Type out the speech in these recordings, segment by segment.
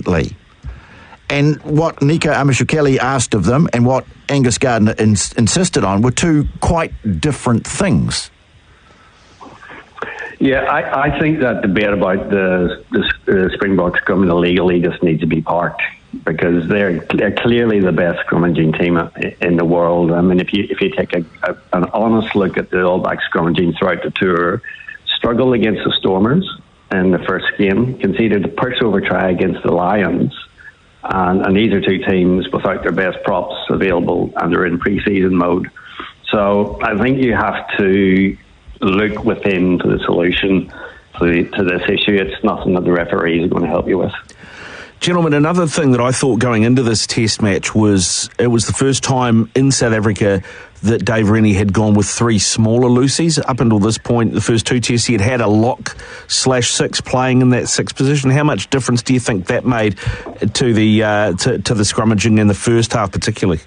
differently. And what Nico Amashukeli asked of them and what Angus Gardner insisted on were two quite different things. Yeah, I think that debate about the Springboks scrumming illegally just needs to be parked, because they're clearly the best scrummaging team in the world. I mean, if you take an honest look at the All Blacks scrummaging throughout the tour, struggled against the Stormers in the first game, conceded a pushover try against the Lions, and these are two teams without their best props available, and they're in pre-season mode. So I think you have to look within to the solution to this issue. It's nothing that the referees are going to help you with. Gentlemen, another thing that I thought going into this test match was it was the first time in South Africa that Dave Rennie had gone with three smaller loosies. Up until this point, the first two tests, he had a lock/6 playing in that sixth position. How much difference do you think that made to the to the scrummaging in the first half particularly?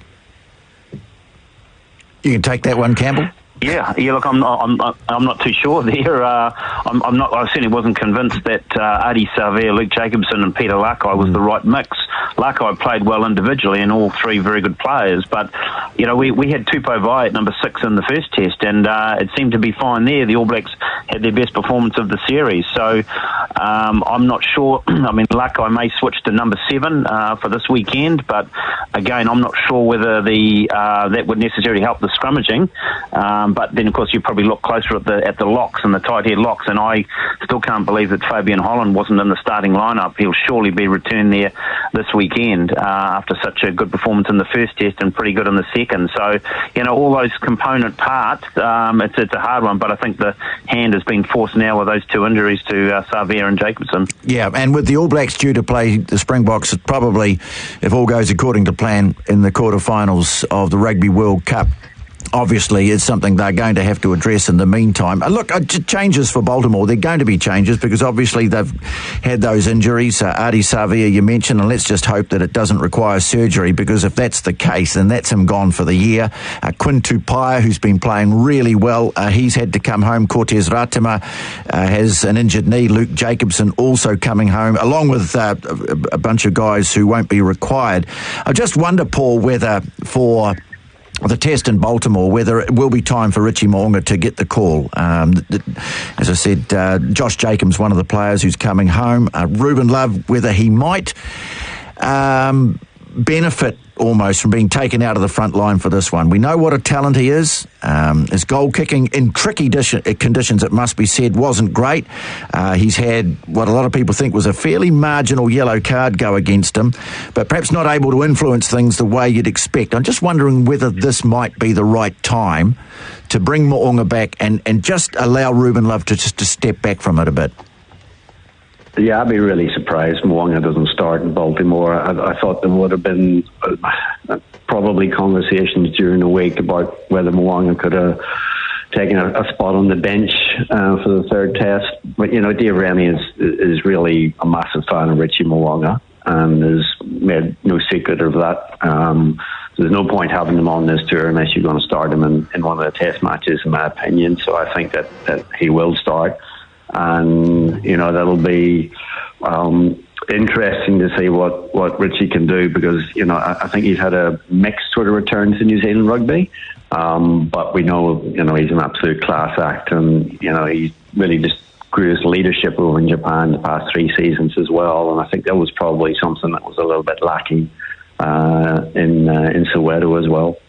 You can take that one, Campbell. Yeah. Look, I'm not too sure there. I'm not. I certainly wasn't convinced that Ardie Savea, Luke Jacobson, and Peter Lakai was the right mix. Lakai played well individually, and all three very good players. But we had Tupou Vaa'i at number 6 in the first test, and it seemed to be fine there. The All Blacks had their best performance of the series, so I'm not sure. I mean, Lakai may switch to number 7 for this weekend, but again, I'm not sure whether that would necessarily help the scrummaging. But then, of course, you probably look closer at the locks and the tight head locks, and I still can't believe that Fabian Holland wasn't in the starting lineup. He'll surely be returned there this weekend after such a good performance in the first test and pretty good in the second. So, all those component parts, it's a hard one, but I think the hand has been forced now with those two injuries to Savea and Jacobson. Yeah, and with the All Blacks due to play the Springboks, probably, if all goes according to plan, in the quarterfinals of the Rugby World Cup. Obviously, it's something they're going to have to address in the meantime. Look, changes for Baltimore. They're going to be changes because obviously they've had those injuries. Ardie Savea, you mentioned, and let's just hope that it doesn't require surgery, because if that's the case, then that's him gone for the year. Quinn Tupaia, who's been playing really well, he's had to come home. Cortez Ratema has an injured knee. Luke Jacobson also coming home, along with a bunch of guys who won't be required. I just wonder, Paul, whether for the test in Baltimore, whether it will be time for Richie Mo'unga to get the call. As I said, Josh Jacobs, one of the players who's coming home. Ruben Love, whether he might benefit almost from being taken out of the front line for this one. We know what a talent he is. His goal kicking in tricky conditions, it must be said, wasn't great. He's had what a lot of people think was a fairly marginal yellow card go against him, but perhaps not able to influence things the way you'd expect. I'm just wondering whether this might be the right time to bring Mo'unga back and just allow Ruben Love to step back from it a bit. Yeah, I'd be really surprised Mo'unga doesn't start in Baltimore. I thought there would have been probably conversations during the week about whether Mo'unga could have taken a spot on the bench for the third test. But, Dave Rennie is really a massive fan of Richie Mo'unga and has made no secret of that. There's no point having him on this tour unless you're going to start him in one of the test matches, in my opinion. So I think that he will start. And, that'll be interesting to see what Richie can do, because, I think he's had a mixed sort of return to New Zealand rugby. But we know, he's an absolute class act, and, he really just grew his leadership over in Japan the past 3 seasons as well. And I think that was probably something that was a little bit lacking in Soweto as well.